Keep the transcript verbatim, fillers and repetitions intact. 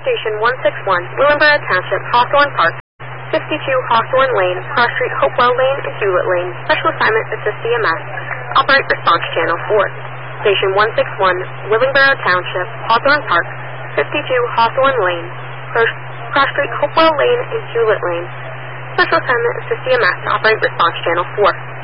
Station one six one, Willingboro Township, Hawthorne Park, fifty-two Hawthorne Lane, Cross Street, Hopewell Lane, and Hewlett Lane. Special assignment, assist C M S. Operate response channel four. Station one six one, Willingboro Township, Hawthorne Park, fifty-two Hawthorne Lane, Cross Street, Hopewell Lane, and Hewlett Lane. Special assignment, assist C M S. Operate response channel four.